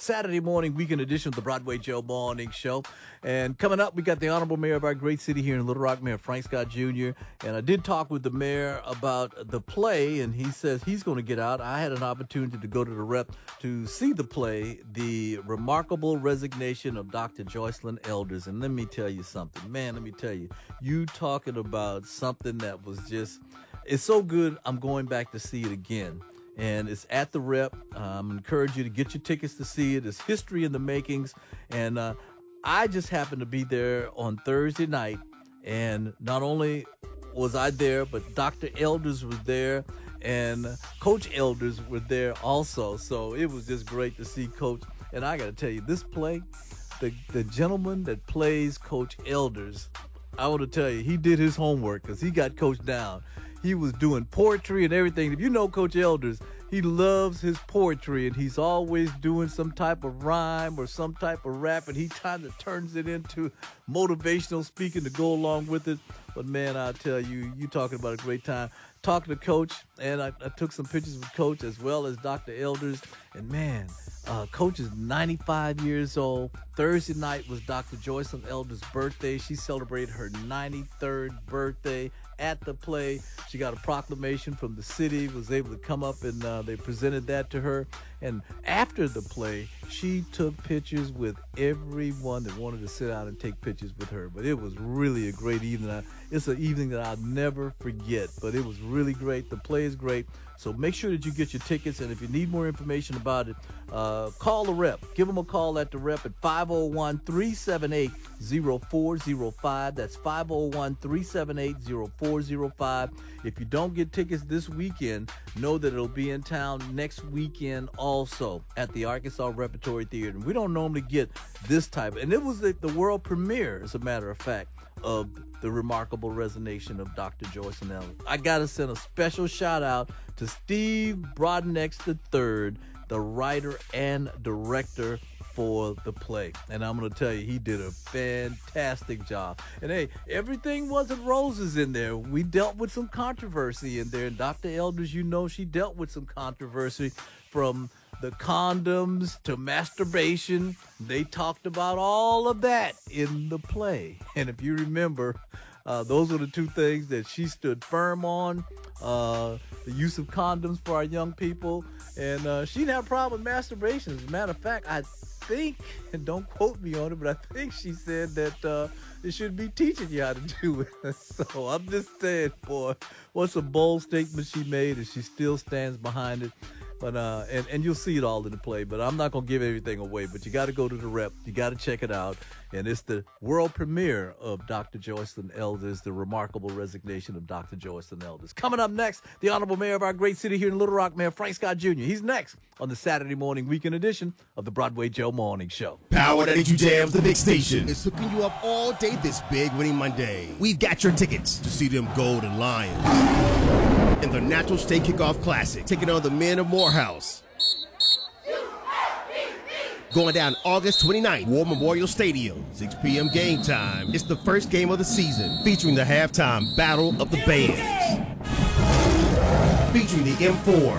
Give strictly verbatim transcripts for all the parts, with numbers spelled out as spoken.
Saturday morning weekend edition of the Broadway Joe Morning Show. And coming up, we got the Honorable Mayor of our great city here in Little Rock, Mayor Frank Scott Junior And I did talk with the mayor about the play, and he says he's going to get out. I had an opportunity to go to the Rep to see the play, The Remarkable Resignation of Doctor Joycelyn Elders. And let me tell you something, man, let me tell you, you talking about something that was just, it's so good, I'm going back to see it again. And it's at the Rep. Um, encourage you to get your tickets to see it. It's history in the makings. And uh, I just happened to be there on Thursday night. And not only was I there, but Doctor Elders was there. And Coach Elders were there also. So it was just great to see Coach. And I got to tell you, this play, the, the gentleman that plays Coach Elders, I want to tell you, he did his homework because he got Coach down. He was doing poetry and everything. If you know Coach Elders, he loves his poetry, and he's always doing some type of rhyme or some type of rap, and he kind of turns it into motivational speaking to go along with it. But, man, I'll tell you, you talking about a great time. Talking to Coach, and I, I took some pictures with Coach as well as Doctor Elders. And, man, uh, Coach is ninety-five years old. Thursday night was Doctor Joycelyn Elders' birthday. She celebrated her ninety-third birthday at the play. She got a proclamation from the city, was able to come up, and uh, they presented that to her. And after the play, she took pictures with everyone that wanted to sit down and take pictures with her. But it was really a great evening. It's an evening that I'll never forget, but it was really great. The play is great. So make sure that you get your tickets, and if you need more information about it, uh, call the Rep. Give them a call at the Rep at five oh one, three seven eight, oh four oh five. That's five oh one, three seven eight, oh four oh five. If you don't get tickets this weekend, know that it'll be in town next weekend also at the Arkansas Repertory Theater. And we don't normally get this type, and it was the, the world premiere, as a matter of fact, of The Remarkable Resignation of Doctor Joycelyn Elders. I got to send a special shout out to Steve Broadnex the third, the writer and director for the play. And I'm going to tell you, he did a fantastic job. And hey, everything wasn't roses in there. We dealt with some controversy in there. And Doctor Elders, you know, she dealt with some controversy, from the condoms to masturbation. They talked about all of that in the play. And if you remember, uh, those were the two things that she stood firm on. Uh, the use of condoms for our young people. And uh, she didn't have a problem with masturbation. As a matter of fact, I think, and don't quote me on it, but I think she said that uh, they should be teaching you how to do it. So I'm just saying, boy, what's a bold statement she made, and she still stands behind it. But uh, and, and you'll see it all in the play, but I'm not going to give everything away. But you got to go to the Rep. You got to check it out. And it's the world premiere of Doctor Joycelyn Elders, The Remarkable Resignation of Doctor Joycelyn Elders. Coming up next, the Honorable Mayor of our great city here in Little Rock, Mayor Frank Scott Junior He's next on the Saturday morning weekend edition of the Broadway Joe Morning Show. Powered at you Jams, the big station. It's hooking you up all day this big winning Monday. We've got your tickets to see them Golden Lions in the Natural State Kickoff Classic, taking on the men of Morehouse. Going down August twenty-ninth, War Memorial Stadium, six p.m. game time. It's the first game of the season, featuring the halftime Battle of the Bands. Featuring the M four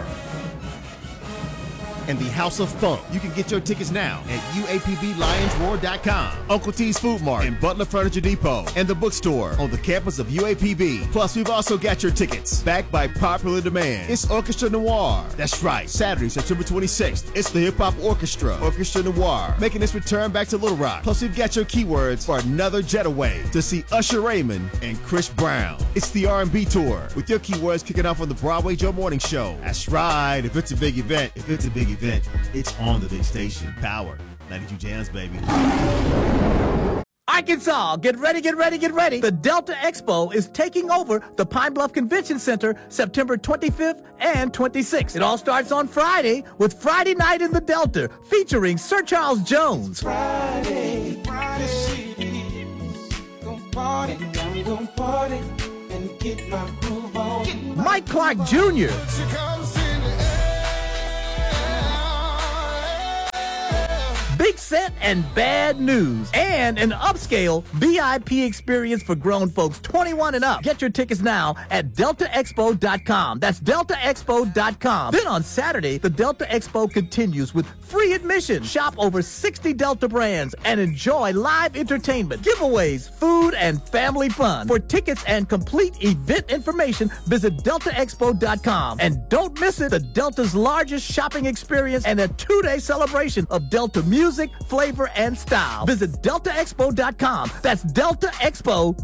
and the House of Funk. You can get your tickets now at U A P B Lions Roar dot com, Uncle T's Food Mart, and Butler Furniture Depot, and the bookstore on the campus of U A P B. Plus, we've also got your tickets backed by popular demand. It's Orchestra Noir. That's right, Saturday, September twenty-sixth. It's the Hip Hop Orchestra, Orchestra Noir, making its return back to Little Rock. Plus, we've got your keywords for another getaway to see Usher Raymond and Chris Brown. It's the R and B tour with your keywords kicking off on the Broadway Joe Morning Show. That's right. If it's a big event, if it's a big event, event. It's on the big station. Power ninety-two Jams, baby. Arkansas, get ready, get ready, get ready. The Delta Expo is taking over the Pine Bluff Convention Center September twenty-fifth and twenty-sixth. It all starts on Friday with Friday Night in the Delta, featuring Sir Charles Jones. Friday, Friday, gon' party, I'm gon' party and get my groove on. Mike Clark Junior big set and bad news, and an upscale V I P experience for grown folks twenty-one and up. Get your tickets now at delta expo dot com. That's delta expo dot com. Then on Saturday, the Delta Expo continues with free admission. Shop over sixty Delta brands and enjoy live entertainment, giveaways, food, and family fun. For tickets and complete event information, visit delta expo dot com. And don't miss it, the Delta's largest shopping experience and a two-day celebration of Delta music, flavor, and style. Visit delta expo dot com. That's delta expo